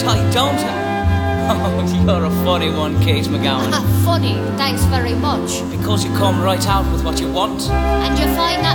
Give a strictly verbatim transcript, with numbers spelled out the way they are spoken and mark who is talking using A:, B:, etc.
A: I don't I? Oh, you're a funny one, Kate McGowan.
B: Ah, funny, thanks very much.
A: Because you come right out with what you want.
B: And you find